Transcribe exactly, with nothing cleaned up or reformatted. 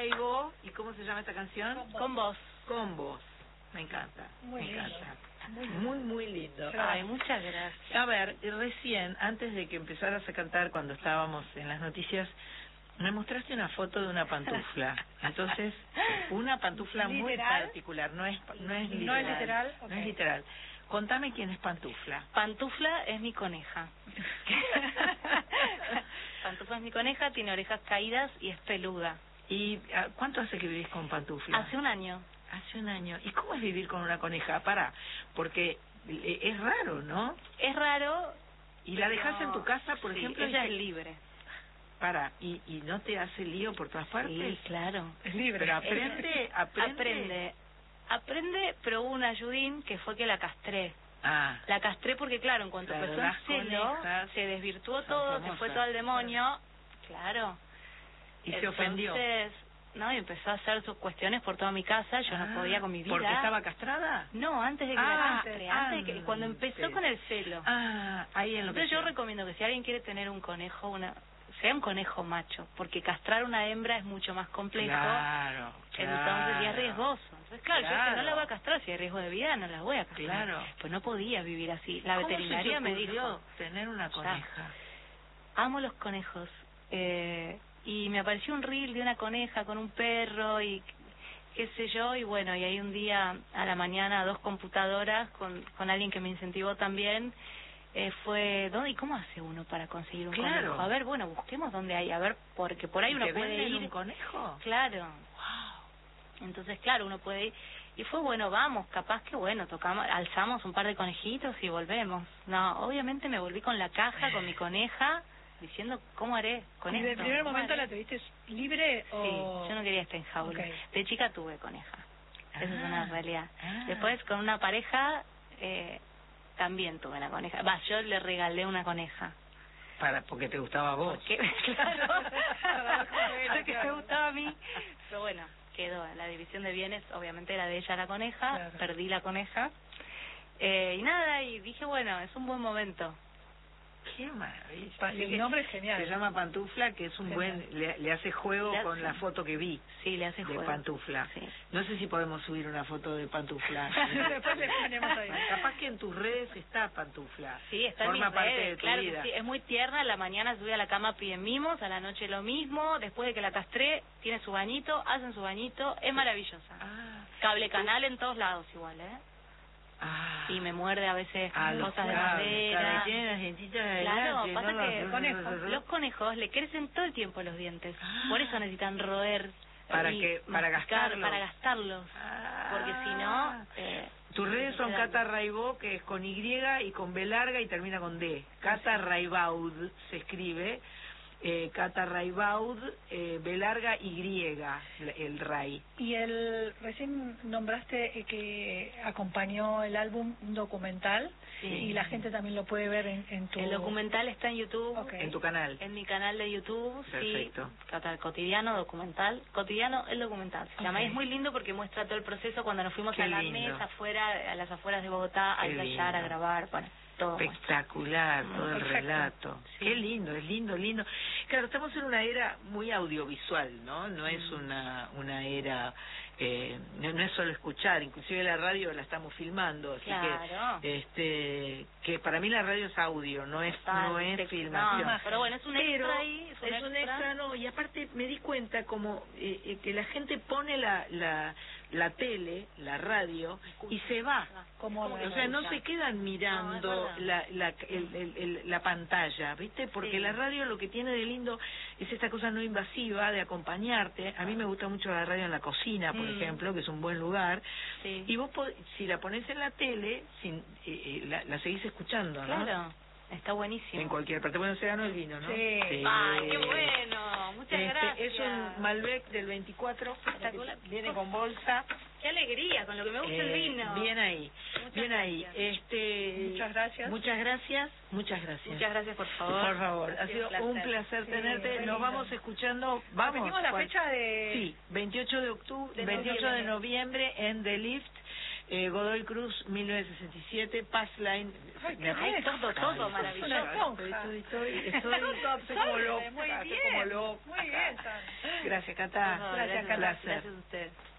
Raibó. ¿Y cómo se llama esta canción? Con vos. Con vos. Me encanta. Muy me lindo. encanta. Muy, muy, muy lindo. Ay, muchas gracias. A ver, recién, antes de que empezaras a cantar, cuando estábamos en las noticias, me mostraste una foto de una pantufla. Entonces, una pantufla muy ¿Literal? particular, no es no es literal. ¿No es literal? No Okay. es literal. Contame quién es Pantufla. Pantufla es mi coneja. Pantufla es mi coneja, tiene orejas caídas y es peluda. ¿Y ah, cuánto hace que vivís con Pantufla? Hace un año. Hace un año. ¿Y cómo es vivir con una coneja? Pará, porque eh, es raro, ¿no? Es raro. ¿Y la dejas en tu casa, por sí, ejemplo? Ella y es te... libre. Para, ¿y, ¿y no te hace lío por todas partes? Sí, claro. Es libre. Pero aprende, aprende. Aprende. Aprende, pero hubo un ayudín que fue que la castré. Ah. La castré porque, claro, en cuanto Claro, empezó las el celo, conejas se desvirtuó son todo, se famosas. fue todo al demonio. Claro. Y se ofendió. Entonces, no, y empezó a hacer sus cuestiones por toda mi casa, yo Ah, no podía con mi vida. ¿Porque estaba castrada? No, antes de que Ah, la castre, antes de que, cuando antes. empezó con el celo. Ah, ahí en lo Entonces que yo sea. recomiendo que si alguien quiere tener un conejo, una sea un conejo macho, porque castrar una hembra es mucho más complejo. Claro, Entonces claro. y es riesgoso. Entonces, claro, yo Claro. dije, no la voy a castrar, si hay riesgo de vida, no la voy a castrar. Claro. Pues no podía vivir así. La ¿Cómo veterinaria se te me ocurrió dijo, tener una coneja? amo los conejos. Eh, y me apareció un reel de una coneja con un perro y qué sé yo, y bueno, y hay un día a la mañana dos computadoras con, con alguien que me incentivó también. Eh, fue, ¿dónde y cómo hace uno para conseguir un Claro. conejo? A ver, bueno, busquemos dónde hay, a ver, porque por ahí ¿Y uno te puede venden ir. un conejo? Claro. Wow. Entonces, claro, uno puede ir. Y fue, bueno, vamos, capaz que, bueno, tocamos, alzamos un par de conejitos y volvemos. No, obviamente me volví con la caja, con mi coneja, diciendo, ¿cómo haré con ¿Y esto? de primer ¿Cómo momento haré? la tuviste libre o...? Sí, yo no quería estar en jaula. Okay. De chica tuve coneja. Esa es una Ah, realidad. ah. Después, con una pareja, eh, también tuve una coneja. Va, yo le regalé una coneja. Para, porque te gustaba a vos. Porque, claro, porque me gustaba a mí. Pero bueno, quedó. La división de bienes, obviamente, era de ella la coneja. Claro. Perdí la coneja. Eh, y nada, y dije, bueno, es un buen momento. Qué maravilla. Pa- Así el que nombre es genial. Se llama Pantufla, que es un Genial. buen... Le, le hace juego Le hace- con la foto que vi Sí, le hace de juego. Pantufla. Sí. No sé si podemos subir una foto de Pantufla. Después le ponemos ahí. Capaz que en tus redes está Pantufla. Sí, está en Forma mis parte redes, de tu claro vida. que sí. Es muy tierna, a la mañana sube a la cama, pide mimos, a la noche lo mismo, después de que la castré, tiene su bañito, hacen su bañito, es maravillosa. Ah, Cable canal en todos lados igual, ¿eh? ah. Y me muerde a veces Ah, los cosas de cables, madera. claro, y tienen las dientitas Claro, adelante, pasa ¿no? que Los- conejos, los conejos le crecen todo el tiempo los dientes, Ah. por eso necesitan roer Para y que- para masticar, gastarlos. para gastarlos, Ah. porque si no... Eh, Tus redes son quedan- Cata Raibó, que es con Y y con B larga y termina con D. Cata Raibaud se escribe. Eh, Cata Raibaud, eh, B larga Y, el Ray. Y el recién nombraste eh, que acompañó el álbum un documental Sí. y la gente también lo puede ver en, en tu... El documental está en YouTube, Ok. En tu canal. en mi canal de YouTube, Perfecto. sí, Cata- cotidiano, documental, cotidiano, el documental. Se llama, Ok. y es muy lindo porque muestra todo el proceso cuando nos fuimos Qué a la lindo. mesa afuera, a las afueras de Bogotá, a Qué ensayar, lindo. a grabar, bueno, todo. muestra. Espectacular, todo el Perfecto. relato. Sí. Qué lindo, es lindo, lindo. Claro, estamos en una era muy audiovisual, ¿no? No es Mm. una una era, eh, no, no es solo escuchar, inclusive la radio la estamos filmando, así Claro. que este que para mí la radio es audio, no es Total, no es te- filmación. no, pero bueno, es un Pero extra ahí, es un es un extra. extra, no, y aparte me di cuenta como eh, eh, que la gente pone la la la tele, la radio y se va. Como O sea, no se quedan mirando No, es la, la, el, el, el- la pantalla, ¿viste? Porque Sí. la radio lo que tiene de lindo es esta cosa no invasiva de acompañarte. A mí me gusta mucho la radio en la cocina, por Mm. ejemplo, que es un buen lugar. Sí. Y vos, pod- si la pones en la tele, sin, eh, eh, la, la seguís escuchando, ¿no? Claro, está buenísimo. En cualquier parte. Bueno, se ganó el vino, ¿no? Sí. ¡Ay, qué bueno! Muchas Este, gracias. es un Malbec del veinticuatro, Espectacular. viene con bolsa. ¡Qué alegría! Con lo que me gusta el Eh, vino. Bien ahí, Muchas bien ahí. gracias. Este, Muchas gracias. Muchas gracias, muchas gracias. Muchas gracias, por favor. Por favor, ha sido un placer Sí, tenerte. re Nos lindo. vamos escuchando, vamos. Repetimos la ¿cuál? fecha de... Sí, veintiocho de octubre, De veintiocho de noviembre. noviembre en The Lift, eh, Godoy Cruz, mil novecientos sesenta y siete, Pass Line. Ay, Me qué acuerdo- bueno. todo, todo Ay, maravilloso. Estoy, estoy, estoy, estoy, estoy como loca, Muy estoy bien, como loca. muy bien. Gracias, Cata. No, Gracias, gracias, Cata. gracias a usted.